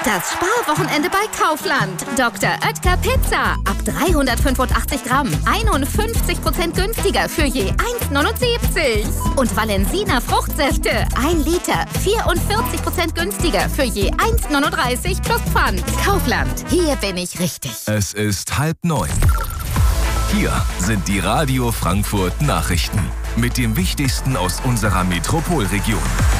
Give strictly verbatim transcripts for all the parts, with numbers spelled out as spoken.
Das Sparwochenende bei Kaufland. Doktor Oetker Pizza. Ab dreihundertfünfundachtzig Gramm. einundfünfzig Prozent günstiger für je eins neunundsiebzig. Und Valensina Fruchtsäfte. ein Liter. vierundvierzig Prozent günstiger für je eins neununddreißig plus Pfand. Kaufland. Hier bin ich richtig. Es ist halb neun. Hier sind die Radio Frankfurt Nachrichten. Mit dem Wichtigsten aus unserer Metropolregion.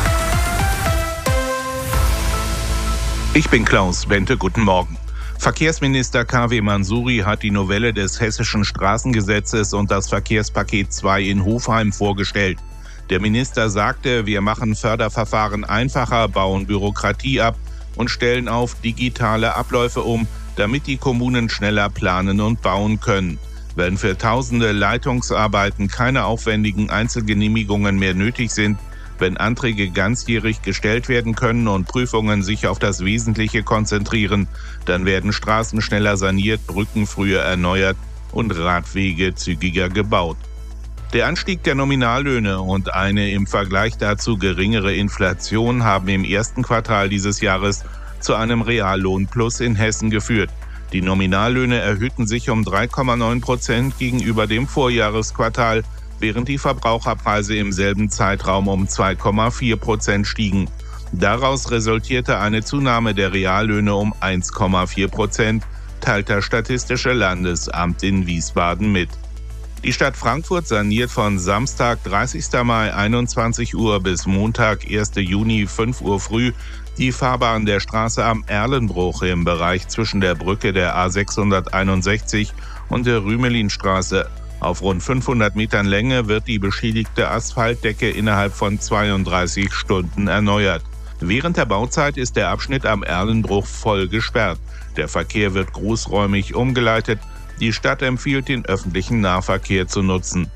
Ich bin Klaus Bente, guten Morgen. Verkehrsminister K W Mansuri hat die Novelle des hessischen Straßengesetzes und das Verkehrspaket zwei in Hofheim vorgestellt. Der Minister sagte, wir machen Förderverfahren einfacher, bauen Bürokratie ab und stellen auf digitale Abläufe um, damit die Kommunen schneller planen und bauen können. Wenn für tausende Leitungsarbeiten keine aufwendigen Einzelgenehmigungen mehr nötig sind, wenn Anträge ganzjährig gestellt werden können und Prüfungen sich auf das Wesentliche konzentrieren, dann werden Straßen schneller saniert, Brücken früher erneuert und Radwege zügiger gebaut. Der Anstieg der Nominallöhne und eine im Vergleich dazu geringere Inflation haben im ersten Quartal dieses Jahres zu einem Reallohnplus in Hessen geführt. Die Nominallöhne erhöhten sich um drei Komma neun Prozent gegenüber dem Vorjahresquartal, während die Verbraucherpreise im selben Zeitraum um zwei Komma vier Prozent stiegen. Daraus resultierte eine Zunahme der Reallöhne um eins Komma vier Prozent, teilt das Statistische Landesamt in Wiesbaden mit. Die Stadt Frankfurt saniert von Samstag, dreißigsten Mai einundzwanzig Uhr bis Montag, ersten Juni fünf Uhr früh die Fahrbahn der Straße am Erlenbruch im Bereich zwischen der Brücke der A sechshunderteinundsechzig und der Rümelinstraße. Auf rund fünfhundert Metern Länge wird die beschädigte Asphaltdecke innerhalb von zweiunddreißig Stunden erneuert. Während der Bauzeit ist der Abschnitt am Erlenbruch voll gesperrt. Der Verkehr wird großräumig umgeleitet. Die Stadt empfiehlt, den öffentlichen Nahverkehr zu nutzen.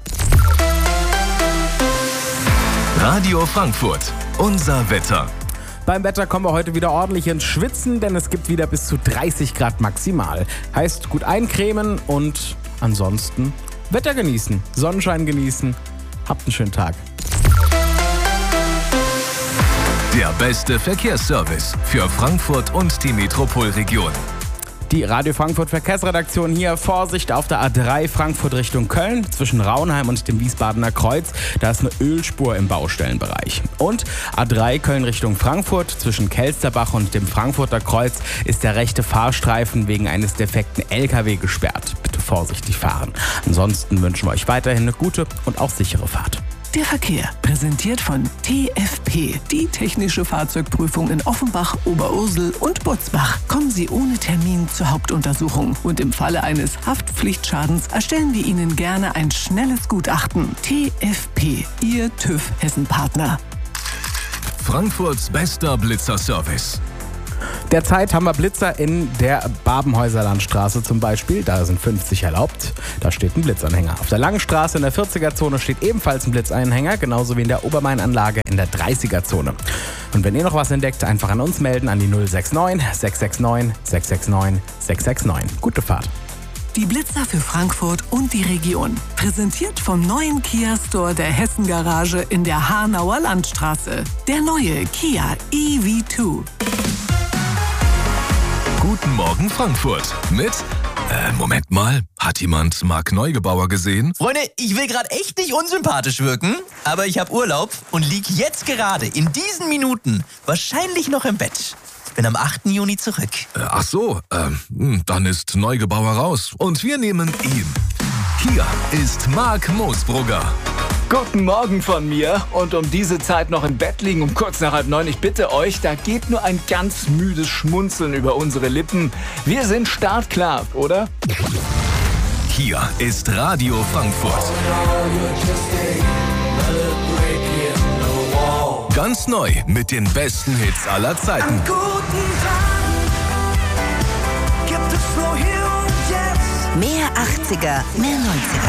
Radio Frankfurt, unser Wetter. Beim Wetter kommen wir heute wieder ordentlich ins Schwitzen, denn es gibt wieder bis zu dreißig Grad maximal. Heißt gut eincremen und ansonsten Wetter genießen, Sonnenschein genießen. Habt einen schönen Tag. Der beste Verkehrsservice für Frankfurt und die Metropolregion. Die Radio Frankfurt Verkehrsredaktion hier. Vorsicht auf der A drei Frankfurt Richtung Köln zwischen Raunheim und dem Wiesbadener Kreuz. Da ist eine Ölspur im Baustellenbereich. Und A drei Köln Richtung Frankfurt zwischen Kelsterbach und dem Frankfurter Kreuz ist der rechte Fahrstreifen wegen eines defekten L K W gesperrt. Bitte vorsichtig fahren. Ansonsten wünschen wir euch weiterhin eine gute und auch sichere Fahrt. Der Verkehr, präsentiert von T F P, die technische Fahrzeugprüfung in Offenbach, Oberursel und Butzbach. Kommen Sie ohne Termin zur Hauptuntersuchung und im Falle eines Haftpflichtschadens erstellen wir Ihnen gerne ein schnelles Gutachten. T F P, Ihr TÜV Hessen-Partner. Frankfurts bester Blitzerservice. Derzeit haben wir Blitzer in der Babenhäuserlandstraße zum Beispiel. Da sind fünfzig erlaubt. Da steht ein Blitzanhänger. Auf der Langen Straße in der vierziger-Zone steht ebenfalls ein Blitzanhänger, genauso wie in der Obermain-Anlage in der dreißiger-Zone. Und wenn ihr noch was entdeckt, einfach an uns melden an die null sechs neun, sechs sechs neun, sechs sechs neun, sechs sechs neun. Gute Fahrt. Die Blitzer für Frankfurt und die Region. Präsentiert vom neuen Kia Store der Hessen Garage in der Hanauer Landstraße. Der neue Kia E V zwei. Guten Morgen Frankfurt mit, äh, Moment mal, hat jemand Marc Neugebauer gesehen? Freunde, ich will gerade echt nicht unsympathisch wirken, aber ich habe Urlaub und lieg jetzt gerade in diesen Minuten wahrscheinlich noch im Bett. Ich bin am achten Juni zurück. Äh, ach so, äh, dann ist Neugebauer raus und wir nehmen ihn. Hier ist Marc Moosbrugger. Guten Morgen von mir und um diese Zeit noch im Bett liegen um kurz nach halb neun. Ich bitte euch, da geht nur ein ganz müdes Schmunzeln über unsere Lippen. Wir sind startklar, oder? Hier ist Radio Frankfurt. Ganz neu mit den besten Hits aller Zeiten. Mehr achtziger, mehr neunziger.